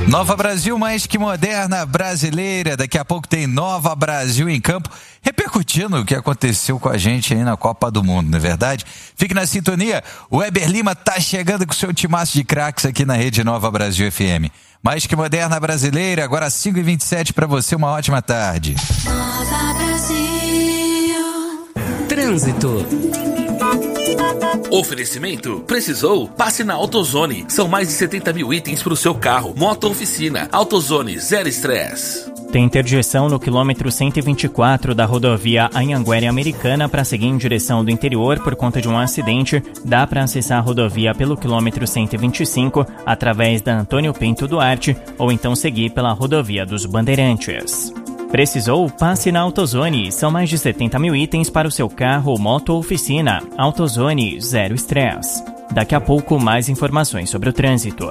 Nova Brasil, mais que moderna, brasileira. Daqui a pouco tem Nova Brasil em campo, repercutindo o que aconteceu com a gente aí na Copa do Mundo, não é verdade? Fique na sintonia, o Weber Lima tá chegando com o seu timaço de craques aqui na Rede Nova Brasil FM. Mais que moderna, brasileira, agora 5h27 para você, uma ótima tarde. Nova Brasil. Trânsito. Oferecimento? Precisou? Passe na AutoZone. São mais de 70 mil itens para o seu carro. Moto Oficina. AutoZone, zero estresse. Tem interdição no quilômetro 124 da rodovia Anhanguera Americana para seguir em direção do interior por conta de um acidente. Dá para acessar a rodovia pelo quilômetro 125 através da Antônio Pinto Duarte ou então seguir pela rodovia dos Bandeirantes. Precisou? Passe na AutoZone. São mais de 70 mil itens para o seu carro, moto ou oficina. AutoZone, zero estresse. Daqui a pouco, mais informações sobre o trânsito.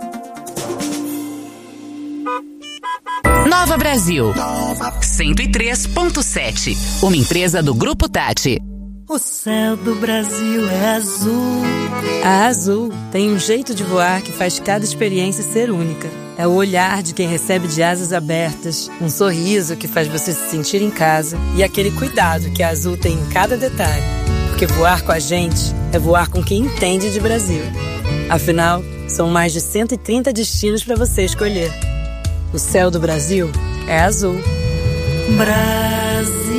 Nova Brasil 103.7, uma empresa do Grupo Tati. O céu do Brasil é azul. A Azul tem um jeito de voar que faz cada experiência ser única. É o olhar de quem recebe de asas abertas, um sorriso que faz você se sentir em casa e aquele cuidado que a Azul tem em cada detalhe. Porque voar com a gente é voar com quem entende de Brasil. Afinal, são mais de 130 destinos para você escolher. O céu do Brasil é azul. Brasil.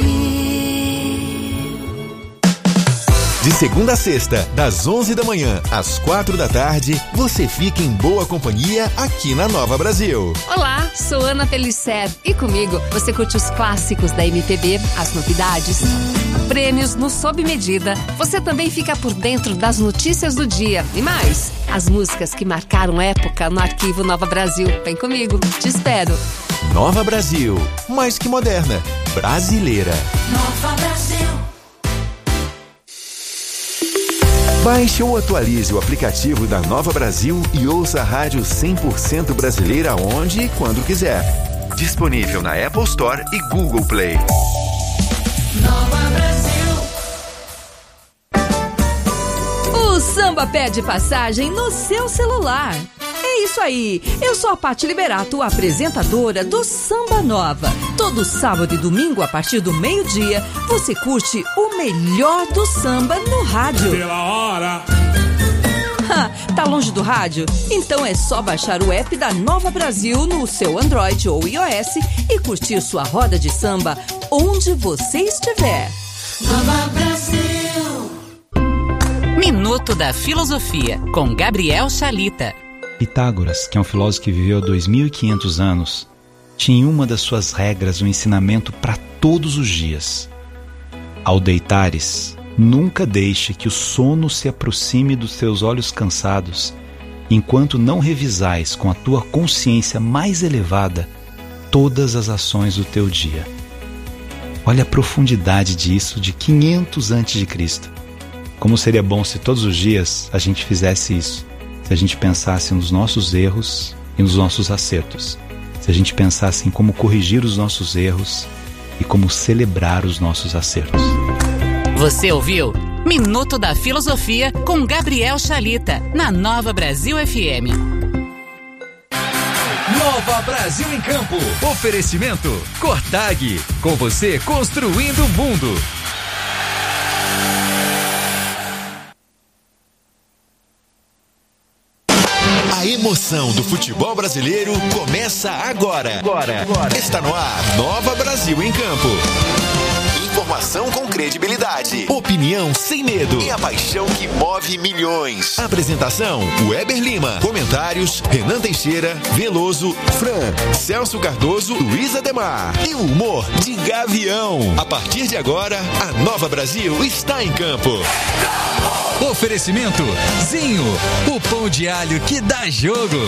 De segunda a sexta, das 11 da manhã às 4 da tarde, você fica em boa companhia aqui na Nova Brasil. Olá, sou Ana Pellicer e comigo você curte os clássicos da MPB, as novidades, prêmios no Sob Medida. Você também fica por dentro das notícias do dia e mais, as músicas que marcaram época no arquivo Nova Brasil. Vem comigo, te espero. Nova Brasil, mais que moderna, brasileira. Nova Brasil. Baixe ou atualize o aplicativo da Nova Brasil e ouça a rádio 100% brasileira onde e quando quiser. Disponível na Apple Store e Google Play. Nova Brasil. O samba pede passagem no seu celular. É isso aí, eu sou a Paty Liberato, apresentadora do Samba Nova. Todo sábado e domingo, a partir do meio-dia, você curte o melhor do samba no rádio. Pela hora. Tá longe do rádio? Então é só baixar o app da Nova Brasil no seu Android ou iOS e curtir sua roda de samba onde você estiver. Nova Brasil. Minuto da Filosofia, com Gabriel Chalita. Pitágoras, que é um filósofo que viveu 2.500 anos, tinha em uma das suas regras um ensinamento para todos os dias. Ao deitares, nunca deixe que o sono se aproxime dos teus olhos cansados, enquanto não revisais com a tua consciência mais elevada todas as ações do teu dia. Olha a profundidade disso de 500 a.C. Como seria bom se todos os dias a gente fizesse isso. Se a gente pensasse nos nossos erros e nos nossos acertos. Se a gente pensasse em como corrigir os nossos erros e como celebrar os nossos acertos. Você ouviu Minuto da Filosofia com Gabriel Chalita, na Nova Brasil FM. Nova Brasil em campo. Oferecimento Cortag. Com você construindo o mundo. A emoção do futebol brasileiro começa agora. Está no ar, Nova Brasil em Campo. Informação com credibilidade, opinião sem medo e a paixão que move milhões. Apresentação, Weber Lima. Comentários, Renan Teixeira, Veloso, Fran, Celso Cardoso, Luiz Ademar. E o humor de Gavião. A partir de agora, a Nova Brasil está em campo. Oferecimento Zinho, o pão de alho que dá jogo.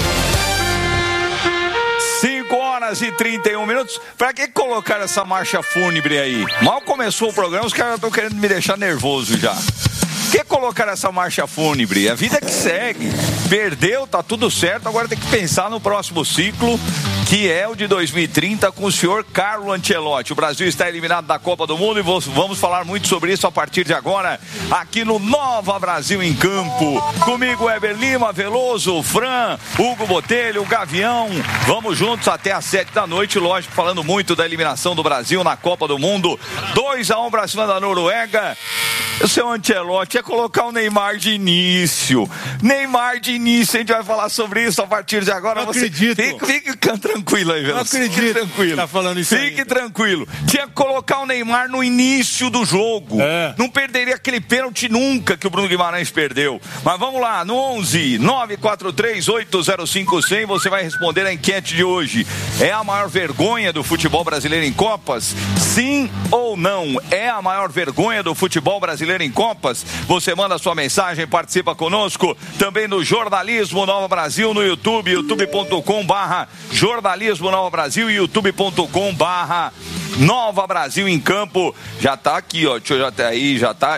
5h31. Pra que colocar essa marcha fúnebre aí? Mal começou o programa, os caras estão querendo me deixar nervoso já. Por que colocar essa marcha fúnebre? A vida que segue. Perdeu, tá tudo certo, agora tem que pensar no próximo ciclo, que é o de 2030 com o senhor Carlo Ancelotti. O Brasil está eliminado da Copa do Mundo e vamos falar muito sobre isso a partir de agora, aqui no Nova Brasil em Campo. Comigo, Weber Lima, Veloso, Fran, Hugo Botelho, Gavião. Vamos juntos até às 7 da noite, lógico, falando muito da eliminação do Brasil na Copa do Mundo. 2-1 para cima da Noruega. O seu Ancelotti é colocar o Neymar de início. Neymar de início, a gente vai falar sobre isso a partir de agora. Não acredito. Fique tranquilo aí, Veloso. Não acredito. Fique tranquilo. Tá falando isso Fique aí. tranquilo. Tinha que colocar o Neymar no início do jogo. Não perderia aquele pênalti nunca que o Bruno Guimarães perdeu. Mas vamos lá, no 11 943 805 100, você vai responder a enquete de hoje. É a maior vergonha do futebol brasileiro em Copas? Sim ou não? É a maior vergonha do futebol brasileiro em Copas? Você manda sua mensagem, participa conosco. Também no Jornalismo Nova Brasil no YouTube, youtube.com/jornalismo Nova Brasil e youtube.com/Nova Brasil em Campo. Já tá aqui, ó. Deixa eu já aí,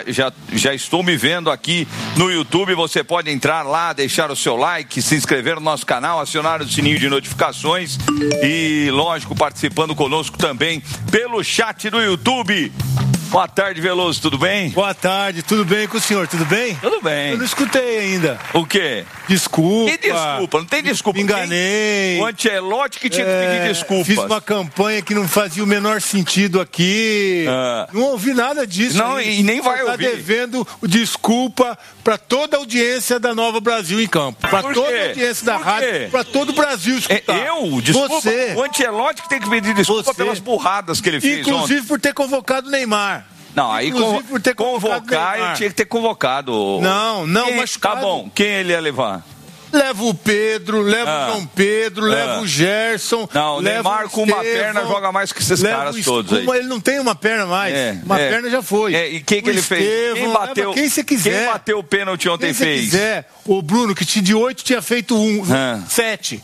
já estou me vendo aqui no YouTube. Você pode entrar lá, deixar o seu like, se inscrever no nosso canal, acionar o sininho de notificações e, lógico, participando conosco também pelo chat do YouTube. Boa tarde, Veloso, tudo bem? Boa tarde, tudo bem com o senhor, tudo bem? Tudo bem. Eu não escutei ainda. O quê? Desculpa. Que desculpa? Não tem desculpa. Me enganei. O Ancelotti que tinha que pedir desculpas. Fiz uma campanha que não fazia o menor sentido aqui. Não ouvi nada disso. Não, e nem vai ouvir. Tá devendo desculpa para toda a audiência da Nova Brasil em Campo. Para toda a audiência da rádio, para todo o Brasil escutar. Desculpa. Você. O Ancelotti que tem que pedir desculpa pelas burradas que ele fez inclusive ontem. por ter convocado o Neymar. Não, aí por ter convocar, ele tinha que ter convocado. Não, machucado. Tá bom, quem ele ia levar? Leva o Pedro, leva o João Pedro, leva o Gerson. Não, o leva Neymar com uma perna joga mais que esses caras todos aí. Ele não tem uma perna mais. Uma perna já foi. E quem que ele fez? Quem bateu? Quem você quiser. Quem bateu o pênalti ontem fez? Quem quiser. O Bruno, que de 8 tinha feito 7.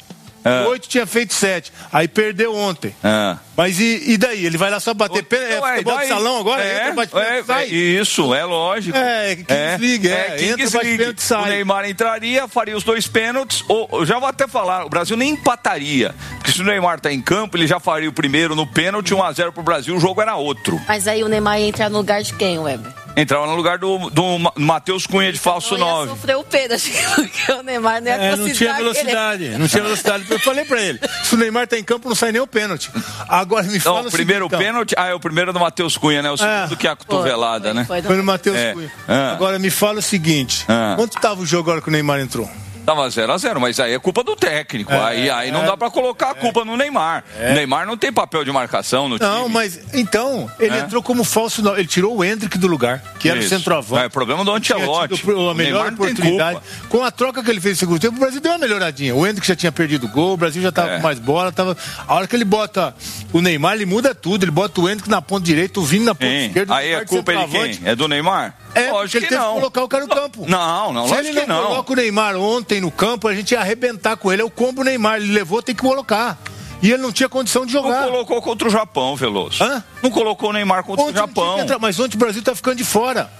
8 tinha feito 7. Aí perdeu ontem. Mas e daí? Ele vai lá só bater pênalti? É futebol de salão agora? Entra, bate pênalti, sai. Isso, é lógico. Kings League, entra, bate pênalti, sai. O Neymar entraria, faria os 2 pênaltis. Eu já vou até falar, o Brasil nem empataria. Porque se o Neymar tá em campo, ele já faria o primeiro no pênalti, 1-0 pro Brasil, o jogo era outro. Mas aí o Neymar ia entrar no lugar de quem, Weber? Entrava no lugar do Matheus Cunha de falso 9. Sofreu o pênalti, porque o Neymar não ia não tinha velocidade. Não tinha velocidade. Eu falei pra ele, se o Neymar tá em campo, não sai nem o pênalti. Agora me fala o primeiro seguinte, pênalti, é o primeiro do Matheus Cunha, né? O segundo que é a cotovelada, né? Foi no Matheus Cunha. Agora me fala o seguinte, quanto tava o jogo agora que o Neymar entrou? Tava 0-0, mas aí é culpa do técnico. Aí não dá pra colocar a culpa no Neymar. O Neymar não tem papel de marcação no time. Não, mas então, ele entrou como falso. Ele tirou o Hendrick do lugar, que era o centroavante. É problema do Ancelotti. A melhor oportunidade. Com a troca que ele fez no segundo tempo, o Brasil deu uma melhoradinha. O Hendrick já tinha perdido o gol, o Brasil já tava com mais bola. A hora que ele bota o Neymar, ele muda tudo. Ele bota o Hendrick na ponta direita, o Vini na ponta esquerda. Aí a culpa é de quem? É do Neymar? Lógico que ele teve que colocar o cara no campo. Não, lógico que não. Se ele não coloca o Neymar ontem no campo, a gente ia arrebentar com ele. É o combo Neymar, ele levou, tem que colocar. E ele não tinha condição de jogar. Não colocou contra o Japão, Veloso. Não colocou o Neymar contra o Japão. Mas ontem o Brasil tá ficando de fora.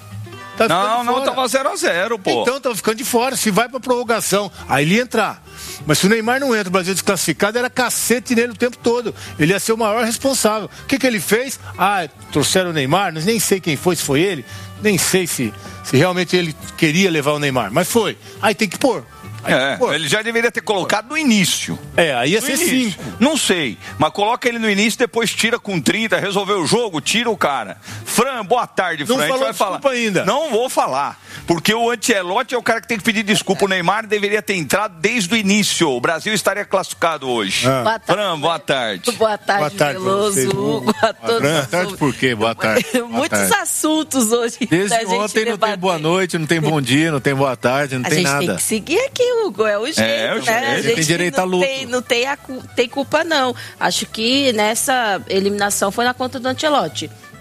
Não, tava 0-0, pô. Então, tava ficando de fora. Se vai pra prorrogação, aí ele ia entrar. Mas se o Neymar não entra, o Brasil desclassificado, era cacete nele o tempo todo. Ele ia ser o maior responsável. O que ele fez? Trouxeram o Neymar, nem sei quem foi, se foi ele. Nem sei se realmente ele queria levar o Neymar. Mas foi. Aí tem que pôr. Ele já deveria ter colocado no início. Aí ia ser 5. Não sei, mas coloca ele no início, depois tira com 30, resolveu o jogo, tira o cara. Fran, boa tarde, Fran. Não falou vai falar ainda. Não vou falar, porque o Ancelotti é o cara que tem que pedir desculpa. O Neymar deveria ter entrado desde o início. O Brasil estaria classificado hoje. Boa tarde. Fran, boa tarde. Boa tarde, Veloso. Boa tarde por quê? Boa tarde. Muitos assuntos hoje. Desde ontem não tem boa noite, não tem bom dia, não tem boa tarde, não tem nada. A gente tem que seguir aqui, Hugo. É o jeito, né? A gente tem direito à luta. Não tem culpa, não. Acho que nessa eliminação foi na conta do Ancelotti.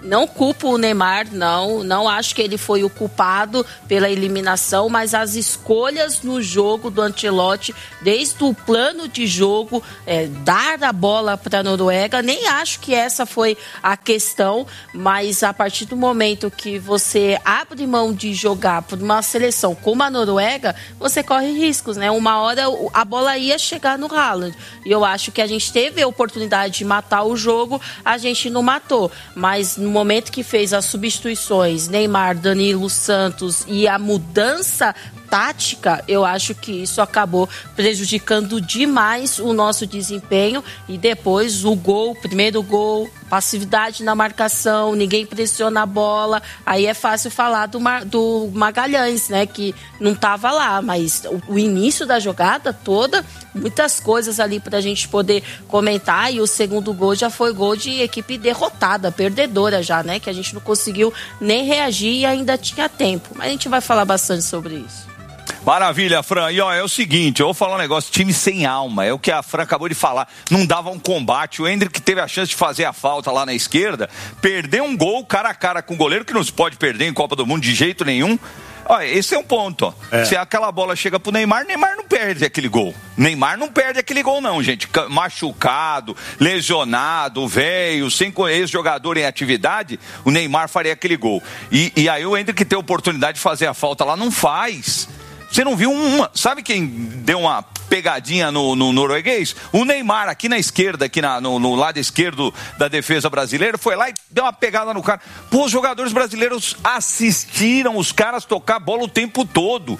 Não culpo o Neymar, não acho que ele foi o culpado pela eliminação, mas as escolhas no jogo do Ancelotti, desde o plano de jogo, dar a bola para a Noruega, nem acho que essa foi a questão, mas a partir do momento que você abre mão de jogar por uma seleção como a Noruega, você corre riscos, né? Uma hora a bola ia chegar no Haaland, e eu acho que a gente teve a oportunidade de matar o jogo, a gente não matou, mas no momento que fez as substituições, Neymar, Danilo, Santos e a mudança tática, eu acho que isso acabou prejudicando demais o nosso desempenho, e depois o primeiro gol, passividade na marcação, ninguém pressiona a bola, aí é fácil falar do Magalhães, né, que não estava lá, mas o início da jogada toda, muitas coisas ali pra gente poder comentar, e o segundo gol já foi gol de equipe derrotada, perdedora já, né, que a gente não conseguiu nem reagir e ainda tinha tempo, mas a gente vai falar bastante sobre isso. Maravilha, Fran. E ó, é o seguinte, eu vou falar um negócio, time sem alma, é o que a Fran acabou de falar, não dava um combate, o Endrick teve a chance de fazer a falta lá na esquerda, perdeu um gol cara a cara com o goleiro, que não se pode perder em Copa do Mundo de jeito nenhum. Olha, esse é um ponto, ó. Se aquela bola chega pro Neymar não perde aquele gol. Neymar não perde aquele gol não, gente. Machucado, lesionado, velho, sem ex-jogador em atividade, o Neymar faria aquele gol. E aí o Endrick tem a oportunidade de fazer a falta lá, não faz. Você não viu uma... Sabe quem deu uma pegadinha no norueguês? O Neymar, aqui na esquerda, aqui no lado esquerdo da defesa brasileira, foi lá e deu uma pegada no cara. Pô, os jogadores brasileiros assistiram os caras tocar a bola o tempo todo.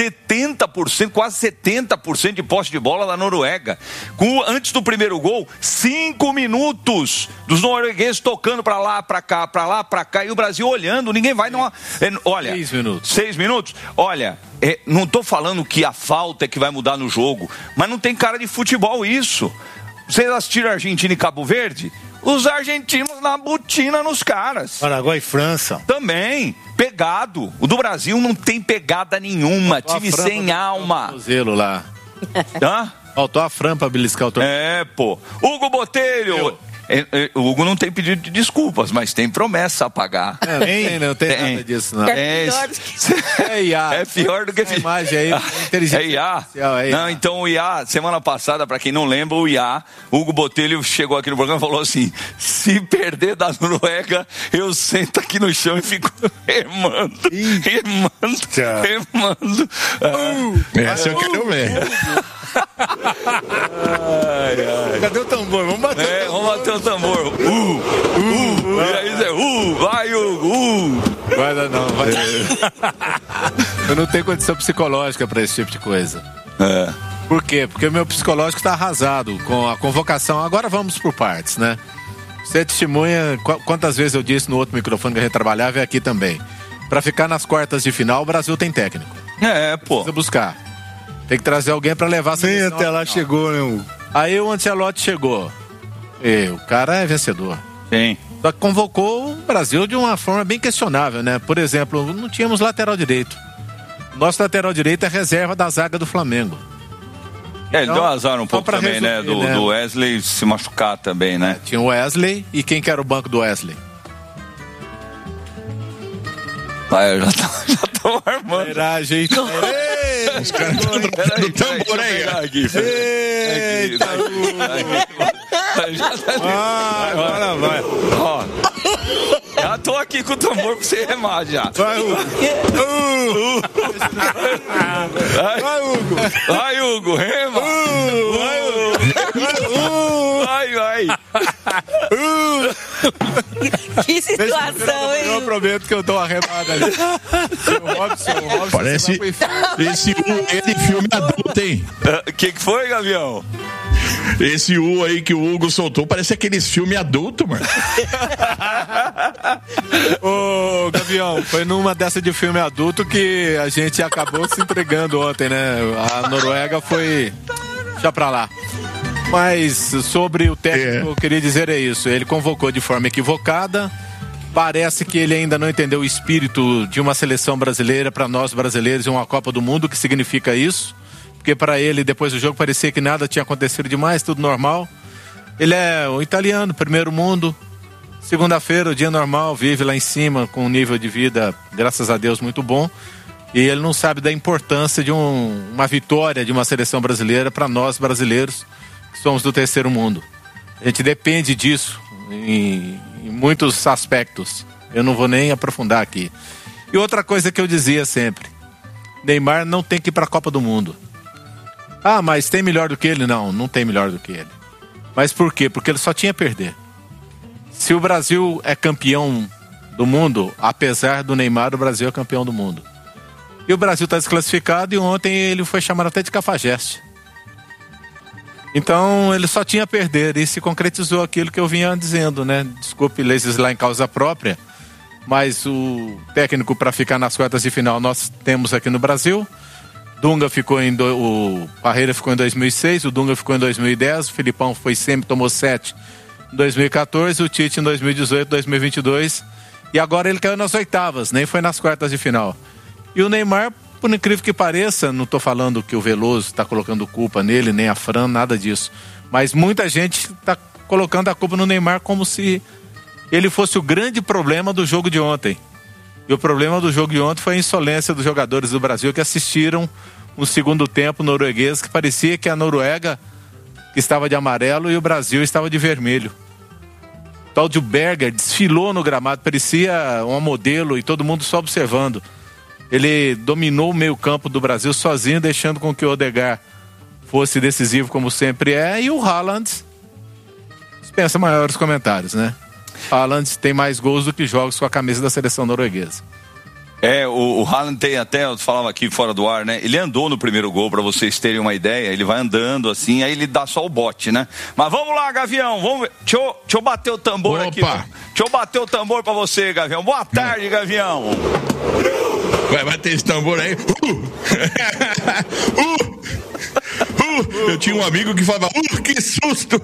70%, quase 70% de posse de bola da Noruega. Antes do primeiro gol, 5 minutos dos noruegueses tocando pra lá, pra cá, pra lá, pra cá, e o Brasil olhando, ninguém vai numa... Olha, 6 minutos. 6 minutos? Olha... não estou falando que a falta é que vai mudar no jogo, mas não tem cara de futebol isso. Vocês assistiram Argentina e Cabo Verde? Os argentinos na botina nos caras. Paraguai e França. Também, pegado. O do Brasil não tem pegada nenhuma, time sem alma. Lá. Hã? Faltou a Fran pra beliscar o torneio. Pô. Hugo Botelho... O Hugo não tem pedido de desculpas, mas tem promessa a pagar. Não tem nada disso, não. É pior do que... A imagem aí, inteligência IA. Não, então o IA, semana passada, pra quem não lembra, o Hugo Botelho chegou aqui no programa e falou assim, se perder da Noruega, eu sento aqui no chão e fico remando. Essa eu quero ver. Cadê o tambor? Vamos bater. Vamos bater o tambor. E aí Zé, vai Hugo. Vai não. Eu não tenho condição psicológica pra esse tipo de coisa. Por quê? Porque o meu psicológico tá arrasado com a convocação. Agora vamos por partes, né? Você é testemunha, quantas vezes eu disse no outro microfone que a gente trabalhava e aqui também. Pra ficar nas quartas de final, o Brasil tem técnico. Pô. Precisa buscar. Tem que trazer alguém pra levar a seleção. Nem até lá chegou, né, Hugo? Aí o Ancelotti chegou. O cara é vencedor. Sim. Só que convocou o Brasil de uma forma bem questionável, né? Por exemplo, não tínhamos lateral direito. Nosso lateral direito é reserva da zaga do Flamengo. Ele deu azar um pouco também, né? Do Wesley se machucar também, né? Tinha o Wesley. E quem que era o banco do Wesley? Eu já tô armando. Era gente. Os caras estão trocando tambor aí. Agora vai. Ó. Já tô aqui com o tambor pra você remar já. Vai, Hugo. Vai, Hugo, rema. Vai. Que situação, hein? Eu prometo que eu dou uma remada ali. O Robson parece esse filme adulto, hein? Que foi, Gavião? Esse aí que o Hugo soltou parece aqueles filmes adultos, mano. Ô, Gavião, foi numa dessa de filme adulto que a gente acabou se entregando ontem, né? A Noruega foi já pra lá. Mas sobre o técnico, eu queria dizer isso. Ele convocou de forma equivocada. Parece que ele ainda não entendeu o espírito de uma seleção brasileira para nós brasileiros em uma Copa do Mundo, o que significa isso. Porque para ele, depois do jogo, parecia que nada tinha acontecido demais, tudo normal. Ele é um italiano, primeiro mundo. Segunda-feira, o dia normal, vive lá em cima com um nível de vida, graças a Deus, muito bom. E ele não sabe da importância de uma vitória de uma seleção brasileira para nós brasileiros, que somos do terceiro mundo. A gente depende disso em muitos aspectos. Eu não vou nem aprofundar aqui. E outra coisa que eu dizia sempre, Neymar não tem que ir para a Copa do Mundo. Ah, mas tem melhor do que ele? Não, não tem melhor do que ele. Mas por quê? Porque ele só tinha a perder. Se o Brasil é campeão do mundo, apesar do Neymar, o Brasil é campeão do mundo. E o Brasil está desclassificado e ontem ele foi chamado até de cafajeste. Então ele só tinha a perder e se concretizou aquilo que eu vinha dizendo, né? Desculpe legislar em causa própria, mas o técnico para ficar nas quartas de final nós temos aqui no Brasil. Dunga ficou o Parreira ficou em 2006, o Dunga ficou em 2010, o Filipão tomou 7 em 2014, o Tite em 2018, 2022 e agora ele caiu nas oitavas, nem foi nas quartas de final. E o Neymar, por incrível que pareça, não estou falando que o Veloso está colocando culpa nele, nem a Fran, nada disso, mas muita gente está colocando a culpa no Neymar como se ele fosse o grande problema do jogo de ontem. E o problema do jogo de ontem foi a insolência dos jogadores do Brasil que assistiram um segundo tempo norueguês que parecia que a Noruega estava de amarelo e o Brasil estava de vermelho. O tal de Berger desfilou no gramado, parecia um modelo e todo mundo só observando. Ele dominou o meio campo do Brasil sozinho, deixando com que o Odegaard fosse decisivo como sempre é, e o Haaland dispensa maiores comentários, né? Haaland tem mais gols do que jogos com a camisa da seleção norueguesa. O Haaland tem até, eu falava aqui fora do ar, né? Ele andou no primeiro gol, pra vocês terem uma ideia. Ele vai andando assim, aí ele dá só o bote, né? Mas vamos lá, Gavião, vamos ver. Deixa eu bater o tambor aqui. Deixa eu bater o tambor pra você, Gavião. Boa tarde, Gavião. Vai bater esse tambor aí. Eu tinha um amigo que falava, que susto!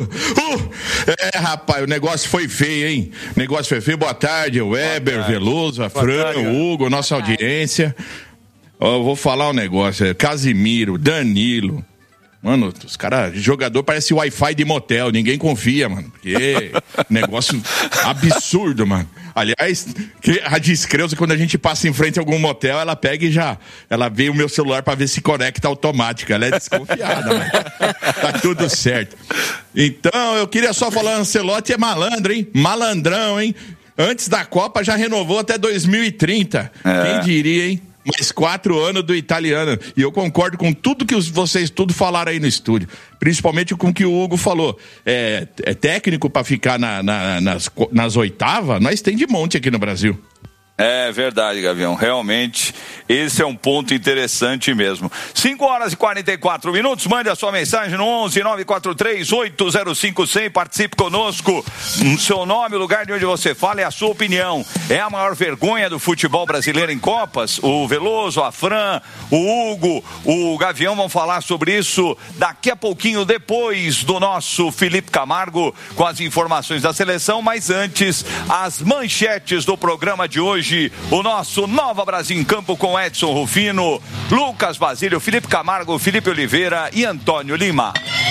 Rapaz, o negócio foi feio, hein? O negócio foi feio. Boa tarde, o Weber, Veloso, a Fran, o Hugo, nossa audiência. Eu vou falar um negócio, Casimiro, Danilo. Mano, os caras, jogador parece Wi-Fi de motel, ninguém confia, mano. Porque negócio absurdo, mano. Aliás, a Descreuza, quando a gente passa em frente a algum motel, ela pega e ela vê o meu celular pra ver se conecta automático. Ela é desconfiada, mano. Tá tudo certo. Então, eu queria só falar, Ancelotti é malandro, hein? Malandrão, hein? Antes da Copa já renovou até 2030. Quem diria, hein? Mais 4 anos do italiano. E eu concordo com tudo que vocês falaram aí no estúdio. Principalmente com o que o Hugo falou. É técnico para ficar nas oitavas, nós tem de monte aqui no Brasil. É verdade, Gavião. Realmente, esse é um ponto interessante mesmo. 5h44. Mande a sua mensagem no 11-943-805-100. Participe conosco. Seu nome, o lugar de onde você fala e a sua opinião. É a maior vergonha do futebol brasileiro em Copas? O Veloso, a Fran, o Hugo, o Gavião vão falar sobre isso daqui a pouquinho, depois do nosso Felipe Camargo com as informações da seleção. Mas antes, as manchetes do programa de hoje. O nosso Nova Brasil em Campo com Edson Rufino, Lucas Basílio, Felipe Camargo, Felipe Oliveira e Antônio Lima.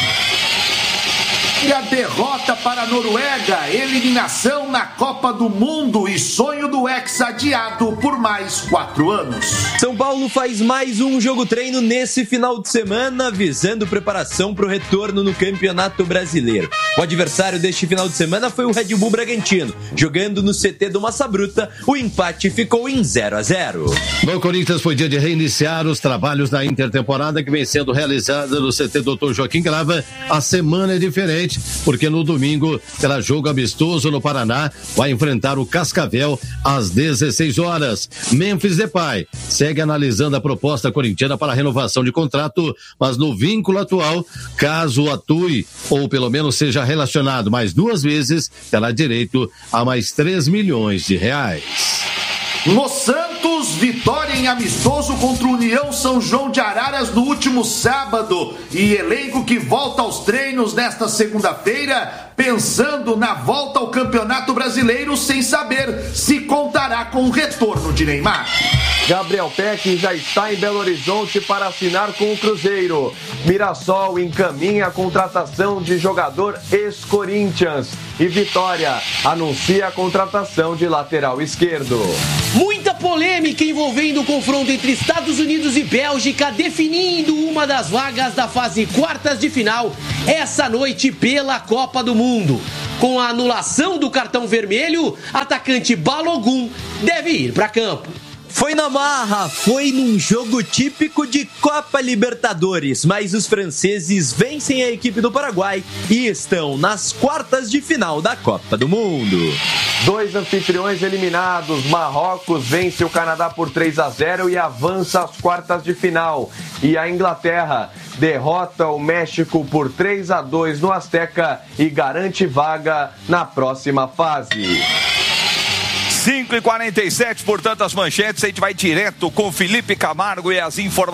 E a derrota para a Noruega, eliminação na Copa do Mundo e sonho do Hexa adiado por mais 4 anos. São Paulo faz mais um jogo-treino nesse final de semana, visando preparação para o retorno no Campeonato Brasileiro. O adversário deste final de semana foi o Red Bull Bragantino. Jogando no CT do Massa Bruta, o empate ficou em 0-0. No Corinthians foi dia de reiniciar os trabalhos da intertemporada que vem sendo realizada no CT Dr. Joaquim Grava. A semana é diferente, porque no domingo terá jogo amistoso no Paraná, vai enfrentar o Cascavel às 16 horas. Memphis Depay segue analisando a proposta corintiana para a renovação de contrato, mas no vínculo atual, caso atue ou pelo menos seja relacionado mais 2 vezes, terá direito a mais 3 milhões de reais. No Santos, vitória em amistoso contra o União São João de Araras no último sábado. E elenco que volta aos treinos nesta segunda-feira, pensando na volta ao Campeonato Brasileiro sem saber se contará com o retorno de Neymar. Gabriel Peck já está em Belo Horizonte para assinar com o Cruzeiro. Mirassol encaminha a contratação de jogador ex-Corinthians. E Vitória anuncia a contratação de lateral esquerdo. Muita polêmica envolvendo o confronto entre Estados Unidos e Bélgica, definindo uma das vagas da fase quartas de final essa noite pela Copa do Mundo. Com a anulação do cartão vermelho, atacante Balogun deve ir para campo. Foi na marra, foi num jogo típico de Copa Libertadores, mas os franceses vencem a equipe do Paraguai e estão nas quartas de final da Copa do Mundo. 2 anfitriões eliminados, Marrocos vence o Canadá por 3-0 e avança às quartas de final. E a Inglaterra derrota o México por 3-2 no Azteca e garante vaga na próxima fase. 5h47, portanto, as manchetes, a gente vai direto com Felipe Camargo e as informações.